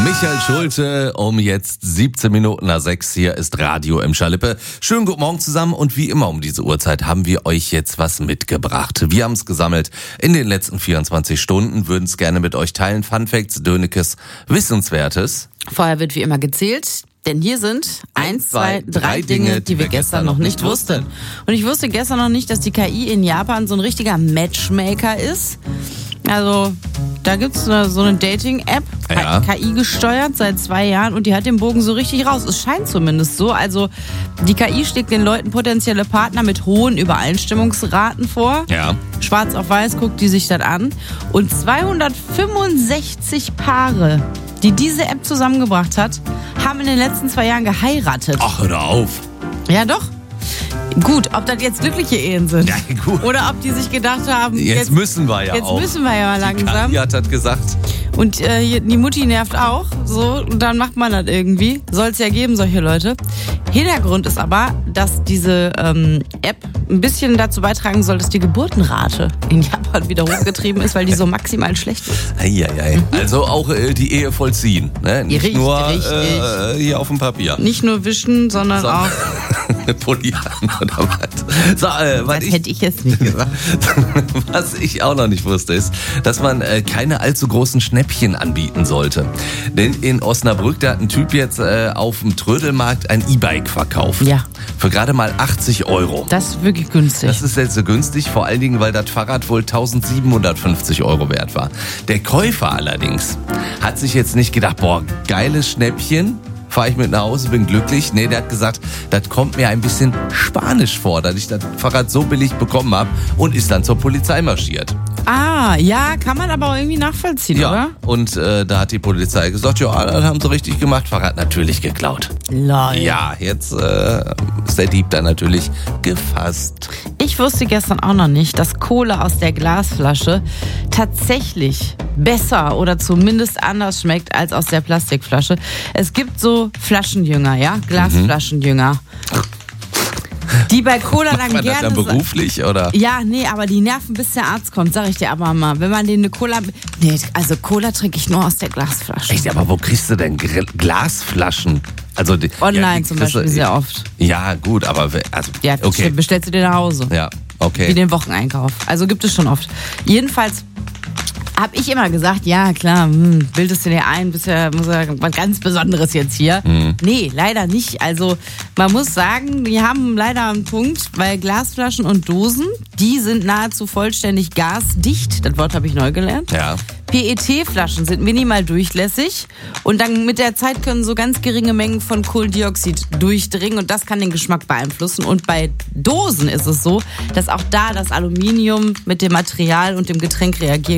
Michael Schulte, um jetzt 17 Minuten nach 6. Hier ist Radio im Schalippe. Schönen guten Morgen zusammen und wie immer um diese Uhrzeit haben wir euch jetzt was mitgebracht. Wir haben es gesammelt in den letzten 24 Stunden, würden es gerne mit euch teilen. Funfacts, Dönekes, Wissenswertes. Vorher wird wie immer gezählt. Denn hier sind 1, 2, 3 Dinge, die wir gestern noch nicht wussten. Und ich wusste gestern noch nicht, dass die KI in Japan so ein richtiger Matchmaker ist. Also, da gibt's so eine Dating-App, ja. KI gesteuert seit 2 Jahren und die hat den Bogen so richtig raus. Es scheint zumindest so. Also, die KI schlägt den Leuten potenzielle Partner mit hohen Übereinstimmungsraten vor. Ja. Schwarz auf weiß guckt die sich das an. Und 265 Paare, die diese App zusammengebracht hat, haben in den letzten 2 Jahren geheiratet. Ach, hör auf. Ja, doch. Gut, ob das jetzt glückliche Ehen sind. Ja, gut. Oder ob die sich gedacht haben, Jetzt müssen wir ja jetzt auch. müssen wir ja mal langsam. Die hat das gesagt. Und hier, die Mutti nervt auch. So, und dann macht man das irgendwie. Soll es ja geben, solche Leute. Hintergrund ist aber, dass diese App ein bisschen dazu beitragen soll, dass die Geburtenrate in Japan wieder hochgetrieben ist, weil die so maximal schlecht ist. Eieiei. Also auch die Ehe vollziehen. Ne? Nicht Richtig, nur richtig. hier auf dem Papier. Nicht nur wischen, sondern auch... Polyam oder was? So, das hätte ich jetzt nicht gesagt. Was ich auch noch nicht wusste, ist, dass man keine allzu großen Schnäppchen anbieten sollte. Denn in Osnabrück, da hat ein Typ jetzt auf dem Trödelmarkt ein E-Bike verkauft. Ja. Für gerade mal 80 €. Das ist wirklich günstig. Das ist jetzt so günstig, vor allen Dingen, weil das Fahrrad wohl 1750 € wert war. Der Käufer allerdings hat sich jetzt nicht gedacht, boah, geiles Schnäppchen, fahre ich mit nach Hause, bin glücklich. Nee, der hat gesagt, das kommt mir ein bisschen spanisch vor, dass ich das Fahrrad so billig bekommen habe und ist dann zur Polizei marschiert. Ah, ja, kann man aber auch irgendwie nachvollziehen, Ja, oder? und da hat die Polizei gesagt, ja, das haben sie richtig gemacht, Fahrrad natürlich geklaut. Lol. Ja, jetzt ist der Dieb dann natürlich gefasst. Ich wusste gestern auch noch nicht, dass Cola aus der Glasflasche tatsächlich besser oder zumindest anders schmeckt als aus der Plastikflasche. Es gibt so Flaschenjünger, ja, Glasflaschenjünger. Die bei Cola dann Macht man gerne... das dann beruflich, oder? Ja, nee, aber die nerven, bis der Arzt kommt, sag ich dir aber mal. Wenn man denen eine Cola... Nee, also Cola trinke ich nur aus der Glasflasche. Echt, aber wo kriegst du denn Glasflaschen? Also Online zum Beispiel sehr oft. Ja, gut, aber... Also, Ja, okay. bestellst du dir nach Hause. Ja, okay. Wie den Wocheneinkauf. Also gibt es schon oft. Jedenfalls habe ich immer gesagt, ja klar, bildest du dir ein, muss ja was ganz Besonderes jetzt hier. Nee, leider nicht. Also man muss sagen, die haben leider einen Punkt, weil Glasflaschen und Dosen, die sind nahezu vollständig gasdicht. Das Wort habe ich neu gelernt. Ja. PET-Flaschen sind minimal durchlässig und dann mit der Zeit können so ganz geringe Mengen von Kohlendioxid durchdringen und das kann den Geschmack beeinflussen. Und bei Dosen ist es so, dass auch da das Aluminium mit dem Material und dem Getränk reagieren